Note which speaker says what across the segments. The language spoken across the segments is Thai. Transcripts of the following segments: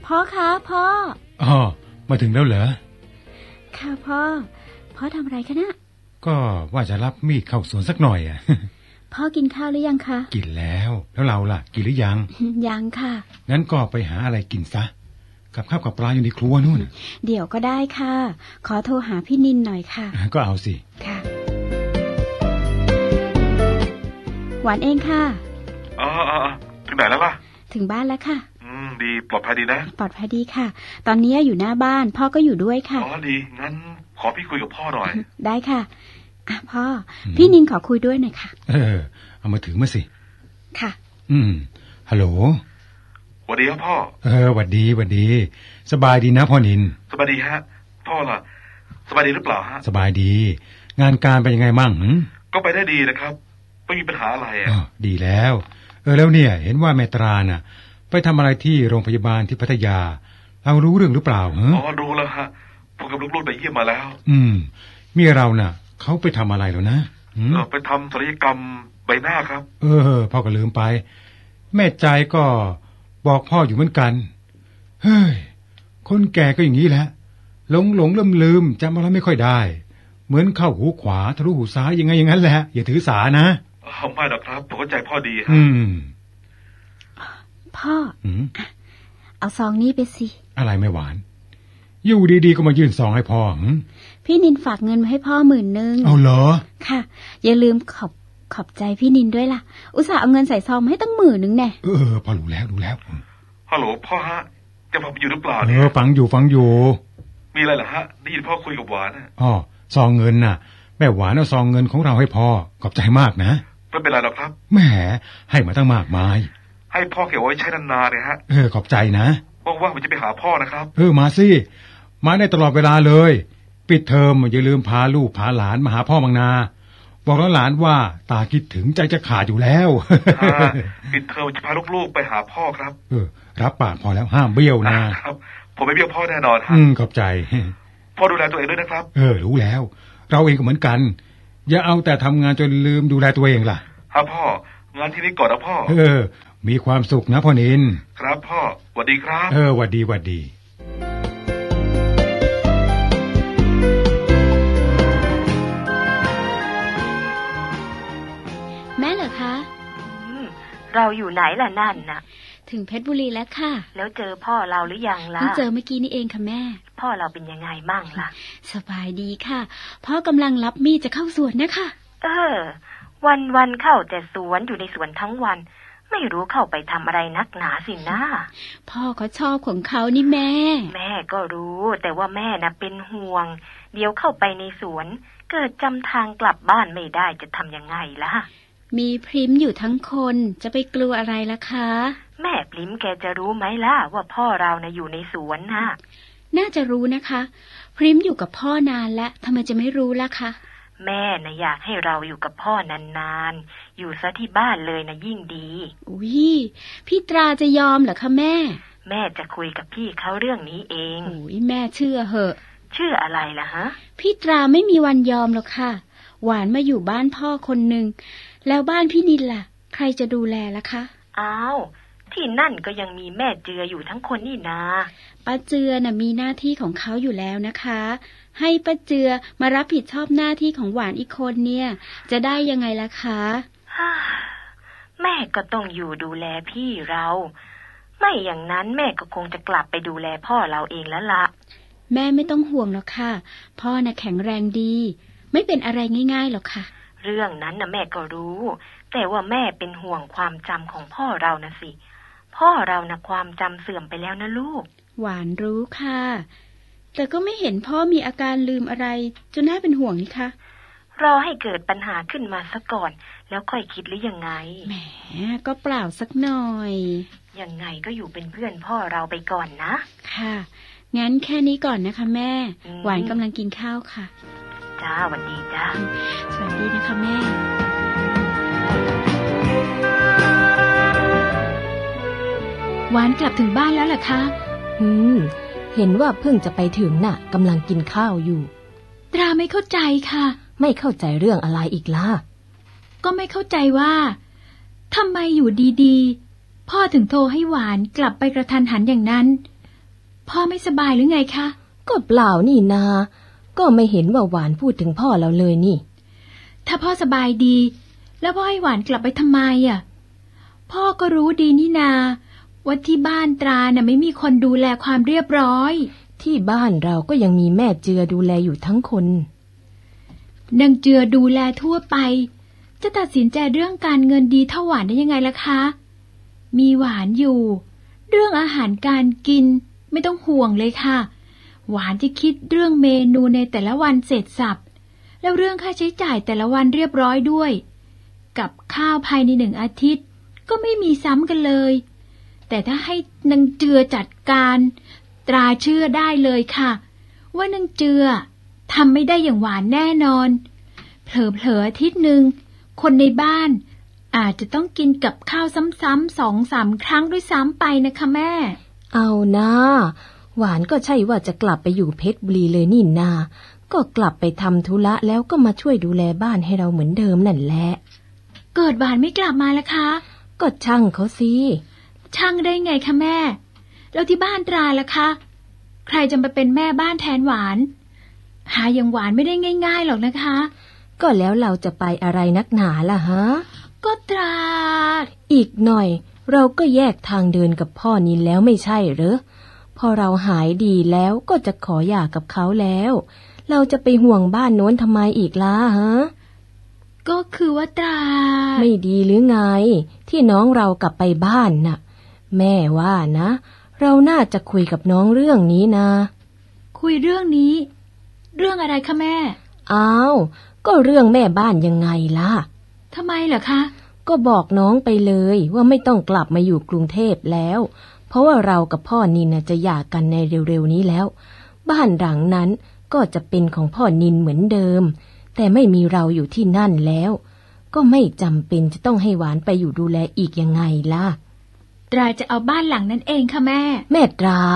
Speaker 1: พ่อคะพ่อ
Speaker 2: อ๋อมาถึงแล้วเหรอ
Speaker 1: ค่ะพ่อทำอะไรคะเนี่ย
Speaker 2: ก็ว่าจะรับมีดเข้าสวนสักหน่อยอ่ะ
Speaker 1: พ่อกินข้าวหรือยังคะ
Speaker 2: กินแล้วเราล่ะกินหรือยัง
Speaker 1: ยังค่ะ
Speaker 2: งั้นก็ไปหาอะไรกินซะกับข้าวกับปลาอยู่ในครัวนู่น
Speaker 1: เดี๋ยวก็ได้ค่ะขอโทรหาพี่นินหน่อยค่ะ
Speaker 2: ก็เอาสิ
Speaker 1: ค่ะหวานเองค่ะ
Speaker 3: ถึงไหนแล้วล่ะ
Speaker 1: ถึงบ้านแล้วค่ะ
Speaker 3: ดีปลอดภัยดีนะ
Speaker 1: ปลอดภัยดีค่ะตอนนี้อยู่หน้าบ้านพ่อก็อยู่ด้วยค่ะ
Speaker 3: ดีงั้นขอพี่คุยกับพ่อหน่อย
Speaker 1: ได้ค่ะพ่อพี่นินขอคุยด้วยหน่อยค่ะ
Speaker 2: เอามาถึงมาสิ
Speaker 1: ค่ะ
Speaker 2: ฮัลโหล
Speaker 3: สวัสดีครับพ่อ
Speaker 2: หวัดดีสบายดีนะพ่อนิน
Speaker 3: สบายดีฮะพ่อล่ะสบายดีหรือเปล่าฮะ
Speaker 2: สบายดีงานการเป็นยังไงมั่ง
Speaker 3: ก็ไปได้ดีนะครับไม่มีปัญหาอะไร
Speaker 2: ดีแล้วแล้วเนี่ยเห็นว่าแม่ตราน่ะไปทำอะไรที่โรงพยาบาลที่พัทยาเรารู้เรื่องหรือเปล่า
Speaker 3: รู้แล้วฮะผมกับลูกๆไปเยี่ยมมาแล้ว
Speaker 2: เมียเราน่ะเขาไปทำอะไรแล้วนะ
Speaker 3: ไปทำศัลยกรรมใบหน้าครับ
Speaker 2: พ่อก็ลืมไปแม่ใจก็บอกพ่ออยู่เหมือนกันเฮ้ยคนแก่ก็อย่างนี้แหละหลงลืมจำอะไรไม่ค่อยได้เหมือนเข้าหูขวาทะลุหูซ้ายยังไงอย่างนั้นแหละอย่าถือสานะ
Speaker 3: ไม่หรอกครับผมเข้าใจพ่อดี
Speaker 1: พ่อเอาซองนี้ไปสิ
Speaker 2: อะไรไม่หวานอยู่ดีๆก็มายื่นซองให้พ่อ
Speaker 1: พี่นินฝากเงินมาให้พ่อ10,000
Speaker 2: เอาเหรอ
Speaker 1: ค่ะอย่าลืมขอบใจพี่นินด้วยล่ะอุตส่าห์เอาเงินใส่ซองมาให้ตั้ง10,000แน่
Speaker 2: พอรู้แล้ว
Speaker 3: ฮัลโหลพ่อฮะจะฟังอยู่หรือเปล่าเนี่ย
Speaker 2: ฟังอยู่
Speaker 3: มีอะไรเหรอฮะได้ยินพ่อคุยกับหวาน
Speaker 2: ซองเงินน่ะแม่หวานเอาซองเงินของเราให้พ่อขอบใจมากนะ
Speaker 3: ไม่เป็นไรหรอกครับ
Speaker 2: แหมให้มาตั้งมากมาย
Speaker 3: ให้พ่อเก็บไว้ใช้นานๆเลยฮะ
Speaker 2: ขอบใจนะ
Speaker 3: ว่างๆผมจะไปหาพ่อนะครับ
Speaker 2: มาสิมาได้ตลอดเวลาเลยปิดเทอมอย่าลืมพาลูกพาหลานมาหาพ่อบังนาบอกแล้วหลานว่าตาคิดถึงใจจะขาดอยู่แล้ว
Speaker 3: ปิดเทอมจะพาลูกๆไปหาพ่อครับ
Speaker 2: รับปากพอแล้วห้ามเบี้ยวนะครับ
Speaker 3: ผมไม่เบี้ยวพ่อแน่นอนครับ
Speaker 2: ขอบใจ
Speaker 3: พ่อดูแลตัวเองด้วยนะครับ
Speaker 2: รู้แล้วเราเองก็เหมือนกันอย่าเอาแต่ทำงานจนลืมดูแลตัวเองล่ะ
Speaker 3: ครับพ่องานที่นี้ก่อนนะพ่อ
Speaker 2: มีความสุขนะพ่อนิน
Speaker 3: ครับพ่อสวัสดีครับ
Speaker 2: หวัดดี
Speaker 1: แม่เหรอคะ
Speaker 4: เราอยู่ไหนล่ะนั่นน่ะ
Speaker 1: ถึงเพชรบุรีแล้วค่ะ
Speaker 4: แล้วเจอพ่อเราหรือยังล่ะ
Speaker 1: เจอเมื่อกี้นี่เองค่ะแม่
Speaker 4: พ่อเราเป็นยังไงมั่งล่ะ
Speaker 1: สบายดีค่ะพ่อกำลังรับมีดจะเข้าสวนนะคะ
Speaker 4: วันเข้าแต่สวนอยู่ในสวนทั้งวันไม่รู้เข้าไปทำอะไรนักหนาสินะ
Speaker 1: พ่อเขาชอบของเขานี่แม่
Speaker 4: ก็รู้แต่ว่าแม่น่ะเป็นห่วงเดี๋ยวเข้าไปในสวนเกิดจำทางกลับบ้านไม่ได้จะทำยังไงล่ะ
Speaker 1: มีพริมอยู่ทั้งคนจะไปกลัวอะไรล่ะคะ
Speaker 4: แม่พริมแกจะรู้ไหมล่ะว่าพ่อเราน่ะอยู่ในสวนน่ะ
Speaker 1: น่าจะรู้นะคะพริมอยู่กับพ่อนานแล้วทำไมจะไม่รู้ล่ะคะ
Speaker 4: แม่น่ะอยากให้เราอยู่กับพ่อนานๆอยู่ซะที่บ้านเลยนะยิ่งดี
Speaker 1: อุ๊ยพี่ตราจะยอมเหรอคะแม่
Speaker 4: จะคุยกับพี่เขาเรื่องนี้เอง
Speaker 1: อุ๊ยแม่เชื่อเหอะ
Speaker 4: เชื่ออะไรล่ะฮะ
Speaker 1: พี่ตราไม่มีวันยอมหรอกค่ะหวานมาอยู่บ้านพ่อคนหนึ่งแล้วบ้านพี่นินล่ะใครจะดูแลล่ะคะ
Speaker 4: อ้าวที่นั่นก็ยังมีแม่เจืออยู่ทั้งคนนี่นา
Speaker 1: ป้าเจือน่ะมีหน้าที่ของเขาอยู่แล้วนะคะให้ป้าเจือมารับผิดชอบหน้าที่ของหวานอีกคนเนี่ยจะได้ยังไงล่ะคะ
Speaker 4: แม่ก็ต้องอยู่ดูแลพี่เราไม่อย่างนั้นแม่ก็คงจะกลับไปดูแลพ่อเราเองแล้วล่ะ
Speaker 1: แม่ไม่ต้องห่วงหรอกค่ะพ่อน่ะแข็งแรงดีไม่เป็นอะไรง่ายๆหรอกค่ะ
Speaker 4: เรื่องนั้นน่ะแม่ก็รู้แต่ว่าแม่เป็นห่วงความจำของพ่อเรานะสิพ่อเราน่ะความจำเสื่อมไปแล้วนะลูก
Speaker 1: หวานรู้ค่ะแต่ก็ไม่เห็นพ่อมีอาการลืมอะไรจนน่าเป็นห่วงนี่คะ
Speaker 4: รอให้เกิดปัญหาขึ้นมาซะก่อนแล้วค่อยคิดหรือยังไง
Speaker 1: แหมก็เปล่าสักหน่อย
Speaker 4: ยังไงก็อยู่เป็นเพื่อนพ่อเราไปก่อนนะ
Speaker 1: ค่ะงั้นแค่นี้ก่อนนะคะแม่หวานกำลังกินข้าวค่ะ
Speaker 4: จ้าสวัสดีจ้า
Speaker 1: สวัสดีนะคะแม่หวานกลับถึงบ้านแล้วเหรอคะ
Speaker 5: เห็นว่าเพิ่งจะไปถึงน่ะกำลังกินข้าวอยู่
Speaker 1: ตราไม่เข้าใจค่ะ
Speaker 5: ไม่เข้าใจเรื่องอะไรอีกล่ะ
Speaker 1: ก็ไม่เข้าใจว่าทำไมอยู่ดีๆพ่อถึงโทรให้หวานกลับไปกระทันหันอย่างนั้นพ่อไม่สบายหรือไงคะ
Speaker 5: ก็เปล่านี่นาก็ไม่เห็นว่าหวานพูดถึงพ่อเราเลยนี่
Speaker 1: ถ้าพ่อสบายดีแล้วพ่อให้หวานกลับไปทำไมอ่ะพ่อก็รู้ดีนี่นาว่าที่บ้านตราน่ะไม่มีคนดูแลความเรียบร้อย
Speaker 5: ที่บ้านเราก็ยังมีแม่เจือดูแลอยู่ทั้งคน
Speaker 1: นางเจือดูแลทั่วไปจะตัดสินใจเรื่องการเงินดีเท่าหวานได้ยังไงล่ะคะมีหวานอยู่เรื่องอาหารการกินไม่ต้องห่วงเลยค่ะหวานจะคิดเรื่องเมนูในแต่ละวันเสร็จสรรพแล้วเรื่องค่าใช้จ่ายแต่ละวันเรียบร้อยด้วยกับข้าวภายใน1 อาทิตย์ก็ไม่มีซ้ำกันเลยแต่ถ้าให้นางเจือจัดการตราเชื่อได้เลยค่ะว่านางเจือทำไม่ได้อย่างหวานแน่นอนเผลอๆอาทิตย์หนึ่งคนในบ้านอาจจะต้องกินกับข้าวซ้ำๆ2-3 ครั้งด้วยซ้ำไปนะคะแม่
Speaker 5: เอานะหวานก็ใช่ว่าจะกลับไปอยู่เพชรบุรีเลยนี่นาก็กลับไปทำธุระแล้วก็มาช่วยดูแลบ้านให้เราเหมือนเดิมนั่นแหละ
Speaker 1: เกิดหวานไม่กลับมาล่ะคะ
Speaker 5: ก็ช่างเขาสิ
Speaker 1: ช่างได้ไงคะแม่แล้วที่บ้านตราล่ะคะใครจะมาเป็นแม่บ้านแทนหวานหาอย่างหวานไม่ได้ง่ายๆหรอกนะคะ
Speaker 5: ก็แล้วเราจะไปอะไรนักหนาล่ะฮะ
Speaker 1: ก็ตรา
Speaker 5: อีกหน่อยเราก็แยกทางเดินกับพ่อนินแล้วไม่ใช่เหรอพอเราหายดีแล้วก็จะขอหย่ากับเขาแล้วเราจะไปห่วงบ้านโน้นทำไมอีกล่ะฮะ
Speaker 1: ก็คือว่าตรา
Speaker 5: ไม่ดีหรือไงที่น้องเรากลับไปบ้านน่ะแม่ว่านะเราน่าจะคุยกับน้องเรื่องนี้นะ
Speaker 1: คุยเรื่องนี้เรื่องอะไรคะแม่
Speaker 5: อ้าวก็เรื่องแม่บ้านยังไงล่ะ
Speaker 1: ทำไมเหรอคะ
Speaker 5: ก็บอกน้องไปเลยว่าไม่ต้องกลับมาอยู่กรุงเทพแล้วเพราะว่าเรากับพ่อนินจะหย่ากันในเร็วๆนี้แล้วบ้านหลังนั้นก็จะเป็นของพ่อนินเหมือนเดิมแต่ไม่มีเราอยู่ที่นั่นแล้วก็ไม่จำเป็นจะต้องให้หวานไปอยู่ดูแลอีกยังไงล่ะ
Speaker 1: ตราจะเอาบ้านหลังนั้นเองค่ะ
Speaker 5: แม่ตรา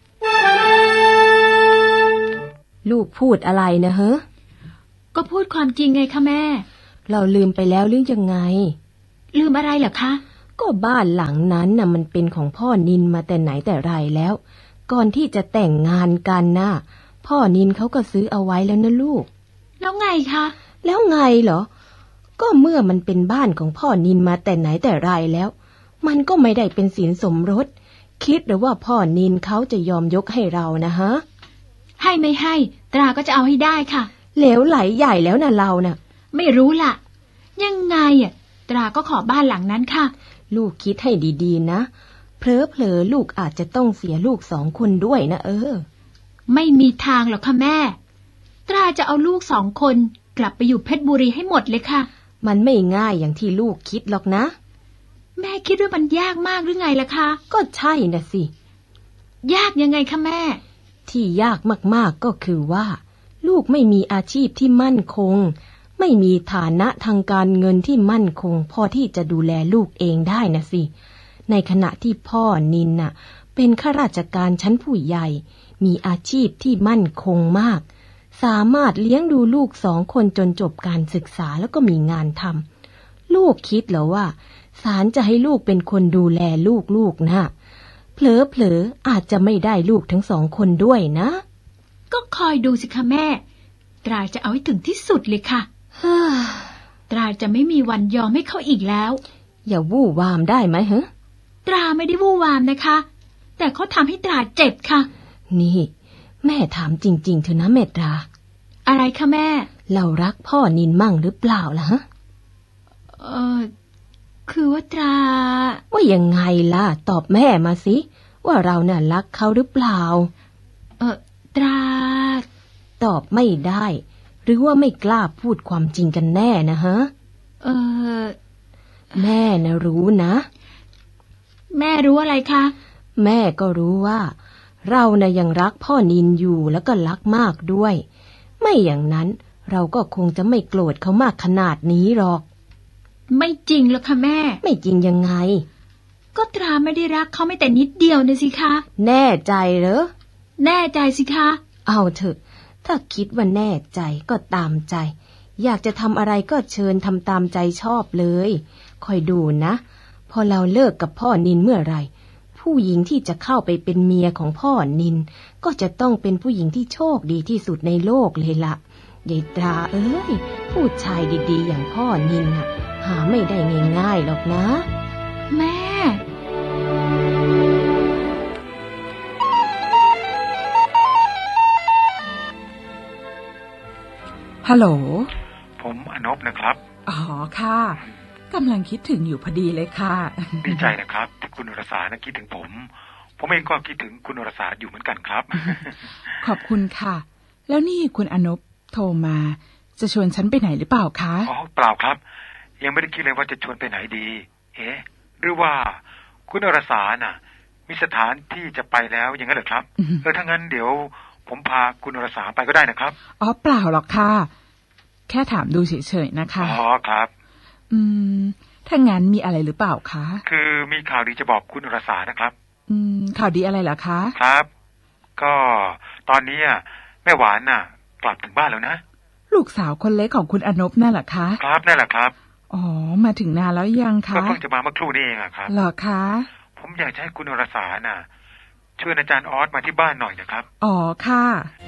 Speaker 5: ลูกพูดอะไรนะเฮ้อ
Speaker 1: ก็พูดความจริงไงคะแม่
Speaker 5: เราลืมไปแล้วหรือยังไง
Speaker 1: ลืมอะไรเหรอคะ
Speaker 5: ก็บ้านหลังนั้นน่ะมันเป็นของพ่อนินมาแต่ไหนแต่ไรแล้วก่อนที่จะแต่งงานกันน่ะพ่อนินเขาก็ซื้อเอาไว้แล้วนะลูก
Speaker 1: แล้วไงคะ
Speaker 5: แล้วไงเหรอก็เมื่อมันเป็นบ้านของพ่อนินมาแต่ไหนแต่ไรแล้วมันก็ไม่ได้เป็นสินสมรสคิดหรือว่าพ่อนินเขาจะยอมยกให้เรานะฮะ
Speaker 1: ให้ไม่ให้ตราก็จะเอาให้ได้ค่ะ
Speaker 5: เหลวไหลใหญ่แล้วนะเราน่ะ
Speaker 1: ไม่รู้ล่ะยังไงอ่ะตราก็ขอบ้านหลังนั้นค่ะ
Speaker 5: ลูกคิดให้ดีๆนะเผลอๆลูกอาจจะต้องเสียลูก2 คนด้วยนะ
Speaker 1: ไม่มีทางหรอกค่ะแม่ตราจะเอาลูก2 คนกลับไปอยู่เพชรบุรีให้หมดเลยค่ะ
Speaker 5: มันไม่ง่ายอย่างที่ลูกคิดหรอกนะ
Speaker 1: แม่คิดว่ามันยากมากหรือไงล่ะคะ
Speaker 5: ก็ใช่น่ะสิ
Speaker 1: ยากยังไงคะแม่
Speaker 5: ที่ยากมากๆก็คือว่าลูกไม่มีอาชีพที่มั่นคงไม่มีฐานะทางการเงินที่มั่นคงพอที่จะดูแลลูกเองได้นะสิในขณะที่พ่อนินน่ะเป็นข้าราชการชั้นผู้ใหญ่มีอาชีพที่มั่นคงมากสามารถเลี้ยงดูลูก2 คนจนจบการศึกษาแล้วก็มีงานทำลูกคิดเหรอว่าศาลจะให้ลูกเป็นคนดูแลลูกนะเผลอๆอาจจะไม่ได้ลูกทั้ง2 คนด้วยนะ
Speaker 1: ก็คอยดูสิคะแม่ตราจะเอาให้ถึงที่สุดเลยค่ะตราจะไม่มีวันยอมให้เขาอีกแล้ว
Speaker 5: อย่าวู่วามได้ไหมฮะ
Speaker 1: ตราไม่ได้วู่วามนะคะแต่เขาทำให้ตราเจ็บค่ะ
Speaker 5: นี่แม่ถามจริงๆเถอะนะแม่ตรา
Speaker 1: อะไรคะแม่
Speaker 5: เรารักพ่อนินมั่งหรือเปล่าล่ะฮะ
Speaker 1: คือว่าตรา
Speaker 5: ว่ายังไงล่ะตอบแม่มาสิว่าเราน่ะรักเขาหรือเปล่า
Speaker 1: ตรา
Speaker 5: ตอบไม่ได้หรือว่าไม่กล้าพูดความจริงกันแน่นะฮะแม่นะรู้นะ
Speaker 1: แม่รู้อะไรคะ
Speaker 5: แม่ก็รู้ว่าเรานะยังรักพ่อนินอยู่แล้วก็รักมากด้วยไม่อย่างนั้นเราก็คงจะไม่โกรธเขามากขนาดนี้หรอก
Speaker 1: ไม่จริงหรอกค่ะแม่
Speaker 5: ไม่จริงยังไง
Speaker 1: ก็ตราไม่ได้รักเขาไม่แต่นิดเดียวนะสิคะ
Speaker 5: แน่ใจเหรอ
Speaker 1: แน่ใจสิคะ
Speaker 5: เอาเถอะถ้าคิดว่าแน่ใจก็ตามใจอยากจะทำอะไรก็เชิญทำตามใจชอบเลยคอยดูนะพอเราเลิกกับพ่อนินเมื่อไหร่พผู้หญิงที่จะเข้าไปเป็นเมียของพ่อนินก็จะต้องเป็นผู้หญิงที่โชคดีที่สุดในโลกเลยล่ะยายตราเอ้ยผู้ชายดีๆอย่างพ่อนินน่ะหาไม่ได้ง่ายๆหรอกนะ
Speaker 1: แม่
Speaker 6: ฮัลโหล
Speaker 3: ผมอนบนะครับ
Speaker 6: อ๋อค่ะกำลังคิดถึงอยู่พอดีเลยค่ะ
Speaker 3: ดีใจนะครับที่คุณอรสาคิดถึงผมเองก็คิดถึงคุณอรสาอยู่เหมือนกันครับ
Speaker 6: ขอบคุณค่ะแล้วนี่คุณอนบโทรมาจะชวนฉันไปไหนหรือเปล่าคะ
Speaker 3: อ๋อเปล่าครับยังไม่ได้คิดเลยว่าจะชวนไปไหนดีหรือว่าคุณอรสาน่ะมีสถานที่จะไปแล้วอย่างนั้นเหรอครับถ้างั้นเดี๋ยวผมพาคุณอรสาไปก็ได้นะครับ
Speaker 6: อ๋อเปล่าหรอกค่ะแค่ถามดูเฉยๆนะคะ
Speaker 3: อ๋อครับ
Speaker 6: ถ้างั้นมีอะไรหรือเปล่าคะ
Speaker 3: คือมีข่าวดีจะบอกคุณอรสานะครับ
Speaker 6: ข่าวดีอะไรเหรอคะ
Speaker 3: ครับก็ตอนนี้แม่หวานน่ะกลับถึงบ้านแล้วนะ
Speaker 6: ลูกสาวคนเล็กของคุณอนบนั่นแหละคะ
Speaker 3: ครับนั่นแหละครับ
Speaker 6: อ๋อมาถึงนานแล้วยังคะ
Speaker 3: ก็เพิ่งจะมาเมื่อครู่นี้เองครับ
Speaker 6: เหรอคะ
Speaker 3: ผมอยากให้คุณอรสาน่ะชวนอาจารย์ออสมาที่บ้านหน่อยนะครับ
Speaker 6: อ๋อค่ะ